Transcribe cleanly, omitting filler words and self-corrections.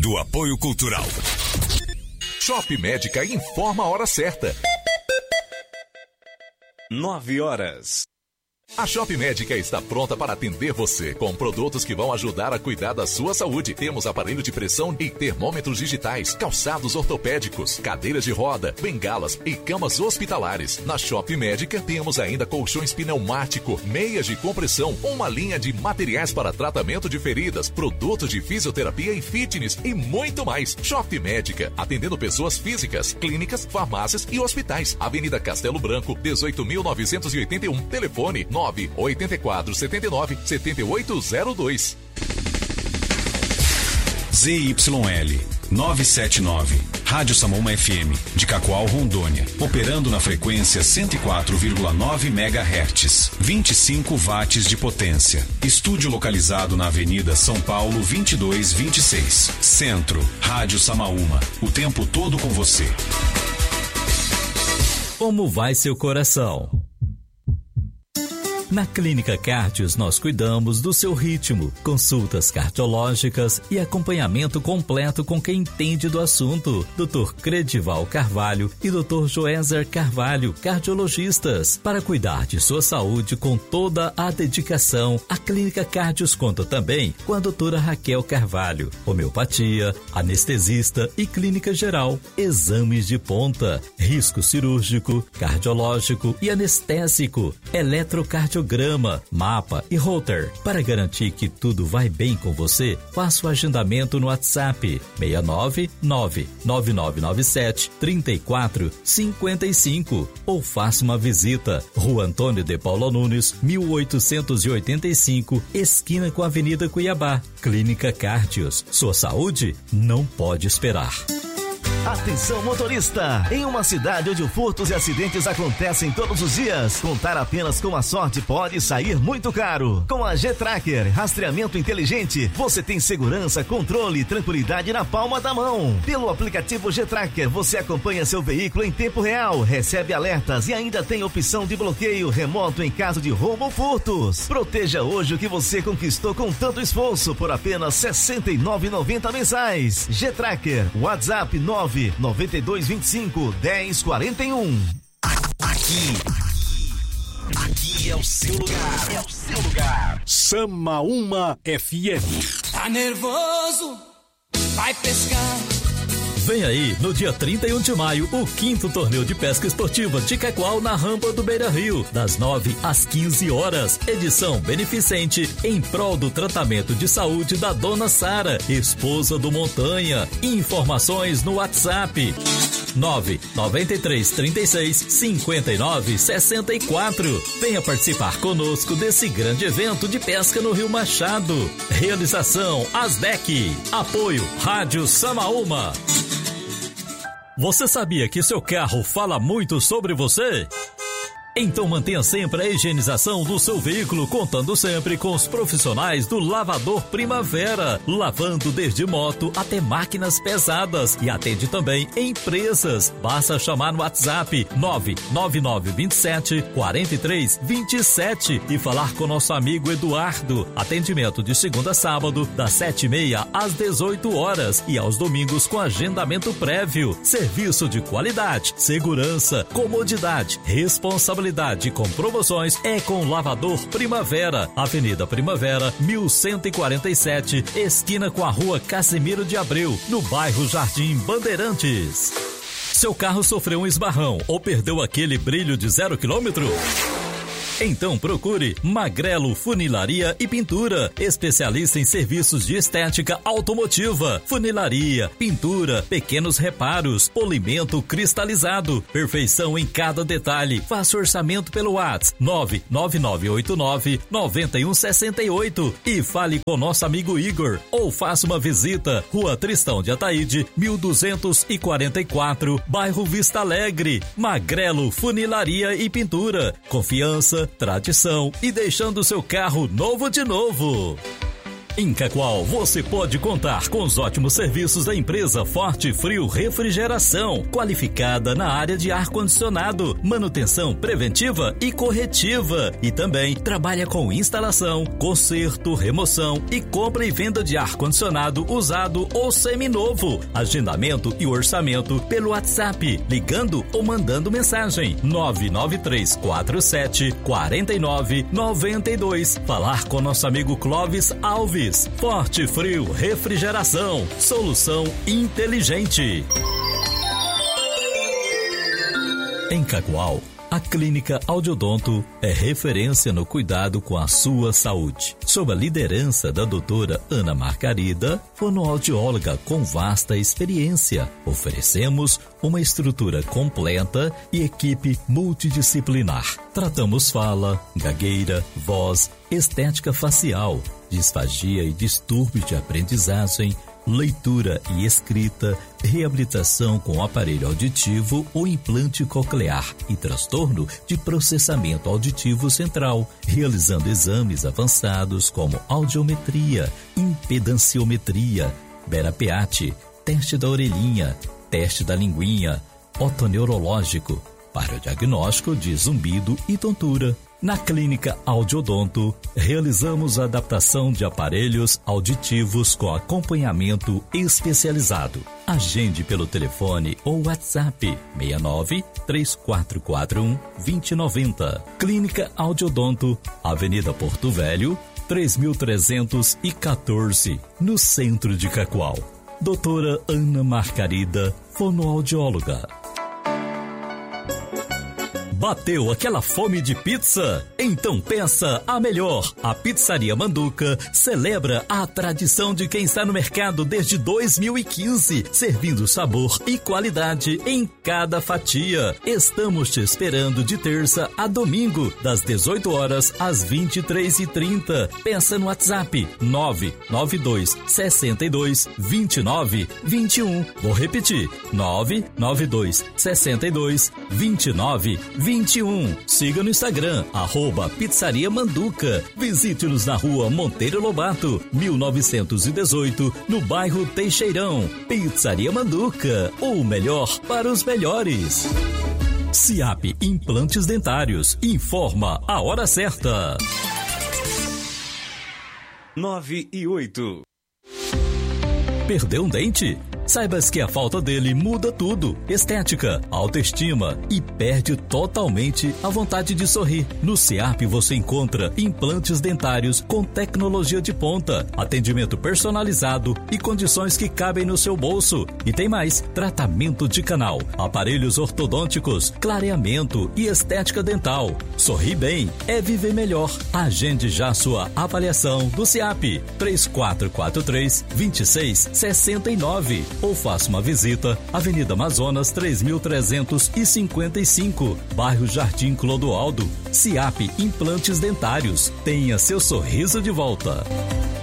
do Apoio Cultural. Shop Médica informa a hora certa. 9h. A Shop Médica está pronta para atender você com produtos que vão ajudar a cuidar da sua saúde. Temos aparelho de pressão e termômetros digitais, calçados ortopédicos, cadeiras de roda, bengalas e camas hospitalares. Na Shop Médica temos ainda colchões pneumático, meias de compressão, uma linha de materiais para tratamento de feridas, produtos de fisioterapia e fitness e muito mais. Shop Médica, atendendo pessoas físicas, clínicas, farmácias e hospitais. Avenida Castelo Branco, 18.981. Telefone 98479-7802. ZYL 979, Rádio Samaúma FM, de Cacoal, Rondônia, operando na frequência 104,9 MHz, 25 watts de potência. Estúdio localizado na Avenida São Paulo 2226, Centro. Rádio Samaúma, o tempo todo com você. Como vai seu coração? Na Clínica Cardios, nós cuidamos do seu ritmo, consultas cardiológicas e acompanhamento completo com quem entende do assunto. Dr. Credival Carvalho e Dr. Joézer Carvalho, cardiologistas. Para cuidar de sua saúde com toda a dedicação, a Clínica Cardios conta também com a doutora Raquel Carvalho, homeopatia, anestesista e clínica geral, exames de ponta, risco cirúrgico, cardiológico e anestésico, eletrocardiograma, mapa e holter. Para garantir que tudo vai bem com você, faça o agendamento no WhatsApp 699-9997-3455 ou faça uma visita. Rua Antônio de Paula Nunes, 1885, esquina com a Avenida Cuiabá. Clínica Cardios. Sua saúde não pode esperar. Atenção motorista! Em uma cidade onde furtos e acidentes acontecem todos os dias, contar apenas com a sorte pode sair muito caro. Com a G-Tracker, rastreamento inteligente, você tem segurança, controle e tranquilidade na palma da mão. Pelo aplicativo G-Tracker, você acompanha seu veículo em tempo real, recebe alertas e ainda tem opção de bloqueio remoto em caso de roubo ou furtos. Proteja hoje o que você conquistou com tanto esforço por apenas R$ 69,90 mensais. G-Tracker, WhatsApp 99225-1041. Aqui é o seu lugar. É o seu lugar. Samaúma FM. Tá nervoso? Vai pescar. Vem aí, no dia 31 de maio, o 5º torneio de pesca esportiva de Cacoal na rampa do Beira Rio, das 9 às 15 horas. Edição beneficente em prol do tratamento de saúde da Dona Sara, esposa do Montanha. Informações no WhatsApp 993365964. Venha participar conosco desse grande evento de pesca no Rio Machado. Realização Asdec. Apoio Rádio Samaúma. Você sabia que seu carro fala muito sobre você? Então mantenha sempre a higienização do seu veículo, contando sempre com os profissionais do Lavador Primavera, lavando desde moto até máquinas pesadas, e atende também empresas. Basta chamar no WhatsApp 99927-4327 e falar com nosso amigo Eduardo. Atendimento de segunda a sábado, das 7h30 às 18 horas e aos domingos com agendamento prévio. Serviço de qualidade, segurança, comodidade, responsabilidade com promoções é com Lavador Primavera, Avenida Primavera, 1147, esquina com a Rua Casimiro de Abreu, no bairro Jardim Bandeirantes. Seu carro sofreu um esbarrão ou perdeu aquele brilho de 0 km? Então procure Magrelo Funilaria e Pintura, especialista em serviços de estética automotiva, funilaria, pintura, pequenos reparos, polimento cristalizado, perfeição em cada detalhe. Faça orçamento pelo WhatsApp 99989-9168 e fale com nosso amigo Igor, ou faça uma visita, Rua Tristão de Ataíde, 1244, bairro Vista Alegre. Magrelo Funilaria e Pintura, confiança, tradição e deixando seu carro novo de novo. Em Cacoal, você pode contar com os ótimos serviços da empresa Forte Frio Refrigeração, qualificada na área de ar-condicionado, manutenção preventiva e corretiva. E também trabalha com instalação, conserto, remoção e compra e venda de ar-condicionado usado ou seminovo. Agendamento e orçamento pelo WhatsApp, ligando ou mandando mensagem. 993474992. Falar com nosso amigo Clóvis Alves. Forte Frio Refrigeração, solução inteligente. Em Cacoal, a Clínica Audiodonto é referência no cuidado com a sua saúde. Sob a liderança da doutora Ana Margarida, fonoaudióloga com vasta experiência, oferecemos uma estrutura completa e equipe multidisciplinar. Tratamos fala, gagueira, voz, estética facial, disfagia e distúrbios de aprendizagem, leitura e escrita, reabilitação com aparelho auditivo ou implante coclear e transtorno de processamento auditivo central, realizando exames avançados como audiometria, impedanciometria, berapeate, teste da orelhinha, teste da linguinha, otoneurológico, para o diagnóstico de zumbido e tontura. Na Clínica Audiodonto, realizamos a adaptação de aparelhos auditivos com acompanhamento especializado. Agende pelo telefone ou WhatsApp 69-3441-2090. Clínica Audiodonto, Avenida Porto Velho, 3314, no centro de Cacoal. Doutora Ana Margarida, fonoaudióloga. Bateu aquela fome de pizza? Então peça a melhor. A Pizzaria Manduca celebra a tradição de quem está no mercado desde 2015, servindo sabor e qualidade em cada fatia. Estamos te esperando de terça a domingo, das 18 horas às 23h30. Peça no WhatsApp 992 62 29 21. Vou repetir, 992 62 29 21. Siga no Instagram, @Pizzaria Manduca. Visite-nos na rua Monteiro Lobato, 1918, no bairro Teixeirão. Pizzaria Manduca, o melhor para os melhores. SIAP Implantes Dentários, informa a hora certa. 9:08. Perdeu um dente? Saibas que a falta dele muda tudo. Estética, autoestima e perde totalmente a vontade de sorrir. No SIAP você encontra implantes dentários com tecnologia de ponta, atendimento personalizado e condições que cabem no seu bolso. E tem mais, tratamento de canal, aparelhos ortodônticos, clareamento e estética dental. Sorrir bem é viver melhor. Agende já sua avaliação do SIAP 3443-2669. Ou faça uma visita, Avenida Amazonas 3355, bairro Jardim Clodoaldo. SIAP Implantes Dentários, tenha seu sorriso de volta.